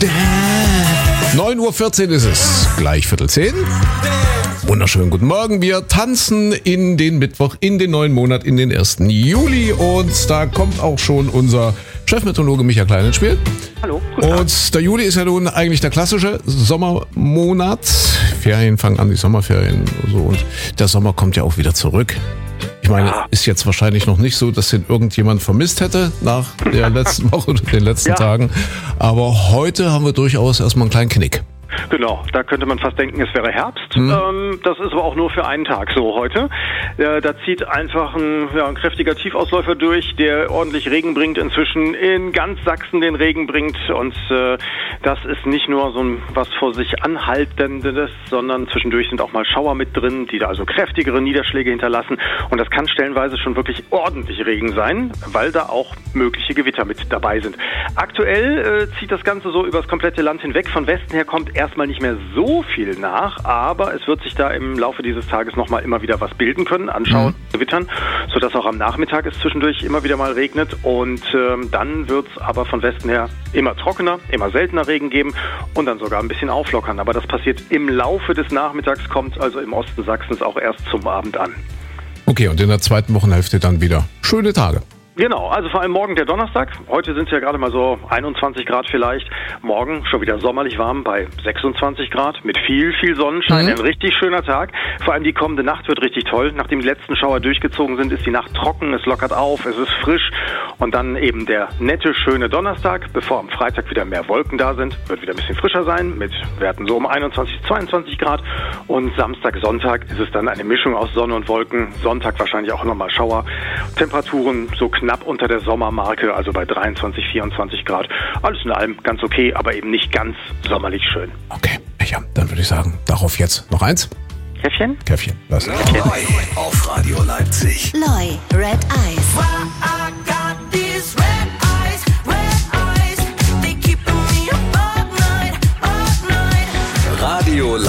9:14 Uhr ist es, gleich 9:45. Wunderschönen guten Morgen. Wir tanzen in den Mittwoch, in den neuen Monat, in den 1. Juli. Und da kommt auch schon unser Chefmeteorologe Michael Klein ins Spiel. Hallo. Und der Juli ist ja nun eigentlich der klassische Sommermonat. Ferien fangen an, die Sommerferien und so. Und der Sommer kommt ja auch wieder zurück. Ich meine, ist jetzt wahrscheinlich noch nicht so, dass den irgendjemand vermisst hätte nach der letzten Woche oder den letzten Tagen. Aber heute haben wir durchaus erstmal einen kleinen Knick. Genau, da könnte man fast denken, es wäre Herbst. Das ist aber auch nur für einen Tag so heute. Da zieht einfach ein kräftiger Tiefausläufer durch, der ordentlich Regen bringt, inzwischen in ganz Sachsen den Regen bringt. Und das ist nicht nur so ein was vor sich Anhaltendes, sondern zwischendurch sind auch mal Schauer mit drin, die da also kräftigere Niederschläge hinterlassen. Und das kann stellenweise schon wirklich ordentlich Regen sein, weil da auch mögliche Gewitter mit dabei sind. Aktuell zieht das Ganze so über das komplette Land hinweg. Von Westen her kommt erstmal nicht mehr so viel nach, aber es wird sich da im Laufe dieses Tages nochmal immer wieder was bilden können, anschauen, gewittern, sodass auch am Nachmittag es zwischendurch immer wieder mal regnet und dann wird es aber von Westen her immer trockener, immer seltener Regen geben und dann sogar ein bisschen auflockern. Aber das passiert im Laufe des Nachmittags, kommt also im Osten Sachsens auch erst zum Abend an. Okay, und in der zweiten Wochenhälfte dann wieder schöne Tage. Genau, also vor allem morgen der Donnerstag. Heute sind es ja gerade mal so 21 Grad vielleicht. Morgen schon wieder sommerlich warm bei 26 Grad mit viel Sonnenschein. Ein richtig schöner Tag. Vor allem die kommende Nacht wird richtig toll. Nachdem die letzten Schauer durchgezogen sind, ist die Nacht trocken, es lockert auf, es ist frisch. Und dann eben der nette, schöne Donnerstag, bevor am Freitag wieder mehr Wolken da sind. Wird wieder ein bisschen frischer sein mit Werten so um 21, 22 Grad. Und Samstag, Sonntag ist es dann eine Mischung aus Sonne und Wolken. Sonntag wahrscheinlich auch nochmal Schauer. Temperaturen so knapp unter der Sommermarke, also bei 23, 24 Grad. Alles in allem ganz okay, aber eben nicht ganz sommerlich schön. Okay, ja, dann würde ich sagen, darauf jetzt noch eins. Käffchen? Käffchen, lass. Neu auf Radio Leipzig. Neu, Red Eyes.